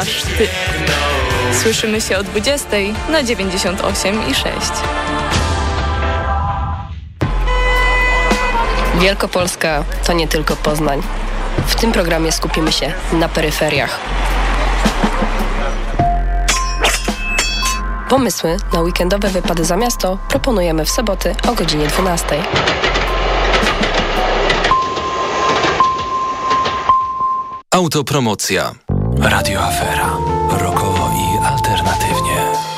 Słyszymy się o 20 na 98,6. Wielkopolska to nie tylko Poznań. W tym programie skupimy się na peryferiach. Pomysły na weekendowe wypady za miasto proponujemy w soboty o godzinie 12. Autopromocja. Radio Afera. Rockowo i alternatywnie.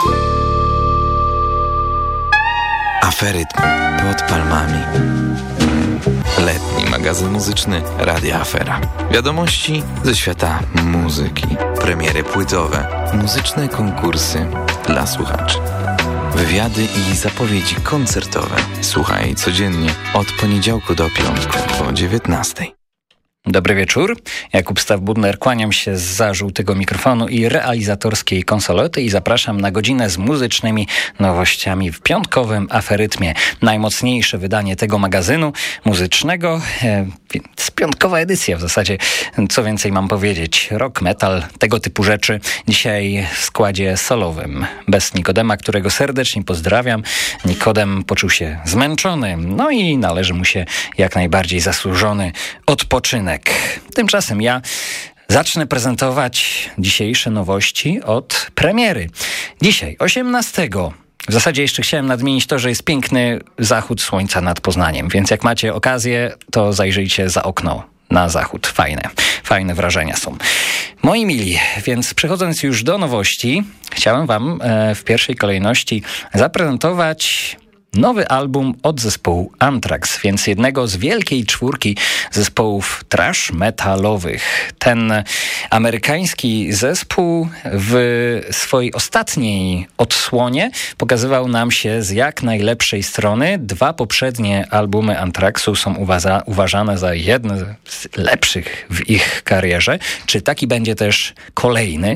Aferytm pod palmami. Letni magazyn muzyczny Radia Afera. Wiadomości ze świata muzyki. Premiery płytowe. Muzyczne konkursy dla słuchaczy. Wywiady i zapowiedzi koncertowe. Słuchaj codziennie od poniedziałku do piątku o 19:00. Dobry wieczór. Jakub Stawbudner, kłaniam się zza żółtego mikrofonu i realizatorskiej konsolety i zapraszam na godzinę z muzycznymi nowościami w piątkowym Aferytmie. Najmocniejsze wydanie tego magazynu muzycznego, więc piątkowa edycja w zasadzie. Co więcej mam powiedzieć? Rock, metal, tego typu rzeczy. Dzisiaj w składzie solowym. Bez Nikodema, którego serdecznie pozdrawiam. Nikodem poczuł się zmęczony, no i należy mu się jak najbardziej zasłużony odpoczynek. Tymczasem ja zacznę prezentować dzisiejsze nowości od premiery. Dzisiaj, 18. W zasadzie jeszcze chciałem nadmienić to, że jest piękny zachód słońca nad Poznaniem, więc jak macie okazję, to zajrzyjcie za okno na zachód. Fajne wrażenia są. Moi mili, więc przechodząc już do nowości, chciałem wam w pierwszej kolejności zaprezentować nowy album od zespołu Anthrax, więc jednego z wielkiej czwórki zespołów thrash metalowych. Ten amerykański zespół w swojej ostatniej odsłonie pokazywał nam się z jak najlepszej strony. 2 poprzednie albumy Anthraxu są uważane za jedne z lepszych w ich karierze. Czy taki będzie też kolejny?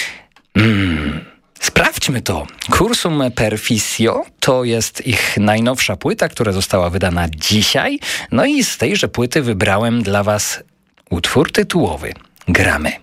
Sprawdźmy to. Cursum Perficio to jest ich najnowsza płyta, która została wydana dzisiaj. No i z tejże płyty wybrałem dla was utwór tytułowy. Gramy.